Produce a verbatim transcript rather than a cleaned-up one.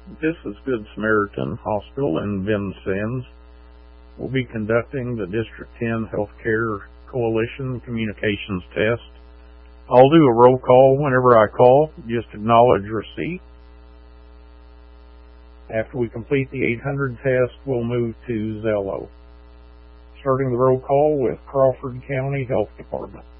This is Good Samaritan Hospital in Vincennes. We'll be conducting the District ten Healthcare Coalition Communications Test. I'll do a roll call whenever I call. Just acknowledge receipt. After we complete the eight hundred test, we'll move to Zello. Starting the roll call with Crawford County Health Department.